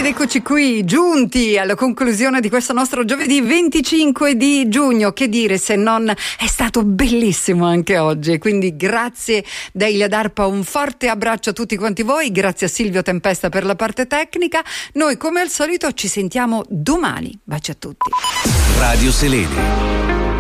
Ed eccoci qui, giunti alla conclusione di questo nostro giovedì 25 di giugno. Che dire se non è stato bellissimo anche oggi. Quindi grazie da Ilia D'Arpa, un forte abbraccio a tutti quanti voi. Grazie a Silvio Tempesta per la parte tecnica. Noi come al solito ci sentiamo domani. Baci a tutti. Radio Selene.